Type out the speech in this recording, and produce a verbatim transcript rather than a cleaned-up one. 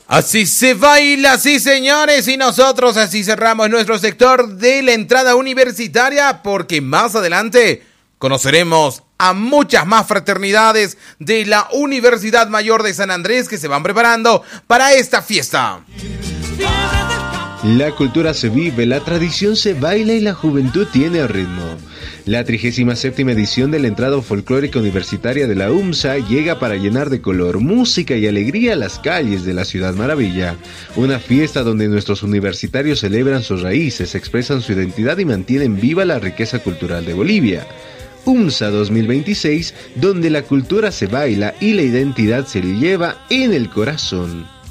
Así se baila, sí señores, y nosotros así cerramos nuestro sector de la entrada universitaria, porque más adelante conoceremos a muchas más fraternidades de la Universidad Mayor de San Andrés que se van preparando para esta fiesta. La cultura se vive, la tradición se baila y la juventud tiene ritmo. La trigésima séptima edición de la entrada folclórica universitaria de la UMSA llega para llenar de color, música y alegría las calles de la Ciudad Maravilla. Una fiesta donde nuestros universitarios celebran sus raíces, expresan su identidad y mantienen viva la riqueza cultural de Bolivia. UMSA dos mil veintiséis, donde la cultura se baila y la identidad se lleva en el corazón.